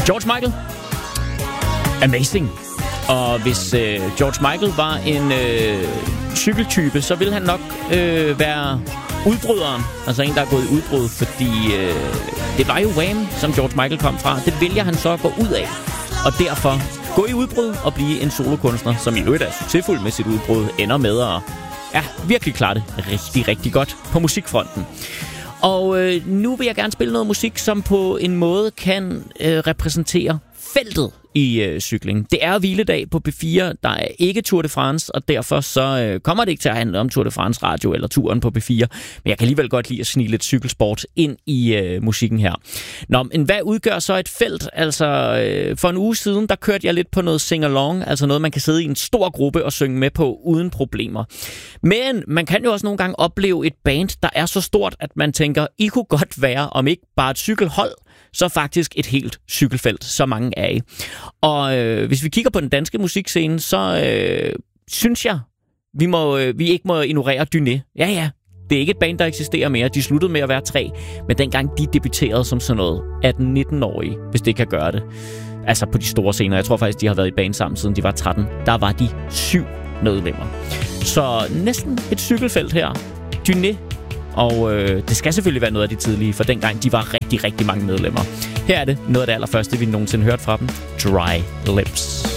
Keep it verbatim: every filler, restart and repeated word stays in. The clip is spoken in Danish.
George Michael. Amazing. Og hvis øh, George Michael var en øh, cykeltype, så ville han nok øh, være udbryderen. Altså en, der er gået i udbrud, fordi øh, det var jo Wham, som George Michael kom fra. Det vælger han så at gå ud af. Og derfor gå i udbrud og blive en solokunstner, som i øvrigt er succesfuld med sit udbrud, ender med at ja, virkelig klare det rigtig, rigtig godt på musikfronten. Og øh, nu vil jeg gerne spille noget musik, som på en måde kan øh, repræsentere feltet i øh, cykling. Det er hviledag på P fire, der er ikke Tour de France, og derfor så øh, kommer det ikke til at handle om Tour de France radio eller turen på P fire, men jeg kan alligevel godt lide at snige lidt cykelsport ind i øh, musikken her. Nå, men hvad udgør så et felt? Altså, øh, for en uge siden, der kørte jeg lidt på noget sing-along, altså noget, man kan sidde i en stor gruppe og synge med på uden problemer. Men man kan jo også nogle gange opleve et band, der er så stort, at man tænker, I kunne godt være, om ikke bare et cykelhold, så faktisk et helt cykelfelt, så mange er i. Og øh, hvis vi kigger på den danske musikscene, så øh, synes jeg, vi, må, øh, vi ikke må ignorere Dyné. Ja, ja, det er ikke et band, der eksisterer mere. De sluttede med at være tre, men dengang de debuterede som sådan noget atten-nitten-årige, hvis det kan gøre det. Altså på de store scener. Jeg tror faktisk, de har været i band sammen, siden de var tretten. Der var de syv medlemmer. Så næsten et cykelfelt her. Dyné. Og øh, det skal selvfølgelig være noget af de tidlige, for dengang de var rigtig, rigtig mange medlemmer. Her er det noget af det allerførste, vi nogensinde hørte fra dem. Dry Lips.